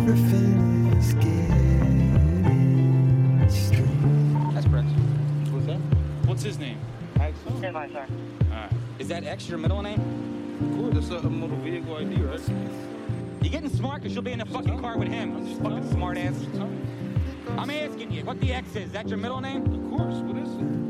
everything is getting strange. That's Brett. What's that? What's his name? Axel? Stand by, sir. Alright. Is that X your middle name? Of course, that's a motor vehicle ID, right? You getting smart because you'll be in the fucking car with him. You fucking smart ass. I'm asking you, what the X is? Is that your middle name? Of course, what is it?